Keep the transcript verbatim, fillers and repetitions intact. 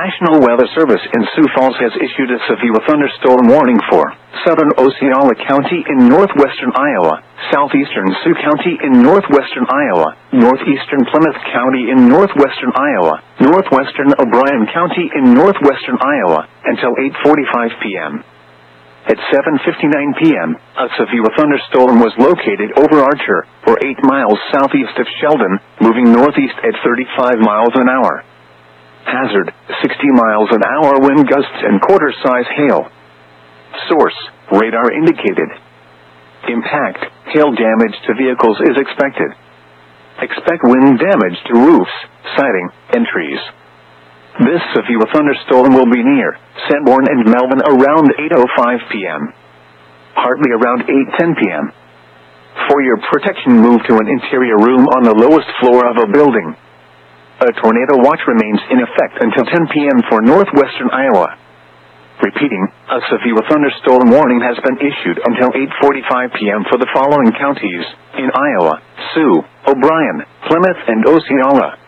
National Weather Service in Sioux Falls has issued a severe thunderstorm warning for southern Osceola County in northwestern Iowa, southeastern Sioux County in northwestern Iowa, northeastern Plymouth County in northwestern Iowa, northwestern O'Brien County in northwestern Iowa, until eight forty-five p m At seven fifty-nine p m, a severe thunderstorm was located over Archer, or eight miles southeast of Sheldon, moving northeast at thirty-five miles an hour. Hazard, sixty miles an hour wind gusts and quarter-size hail. Source, radar indicated. Impact, hail damage to vehicles is expected. Expect wind damage to roofs, siding, and trees. This severe thunderstorm will be near Sanborn and Melvin around eight oh five p m Hartley around eight ten p m For your protection, move to an interior room on the lowest floor of a building. A tornado watch remains in effect until ten p m for northwestern Iowa. Repeating, a severe thunderstorm warning has been issued until eight forty-five p m for the following counties in Iowa: Sioux, O'Brien, Plymouth, and Osceola.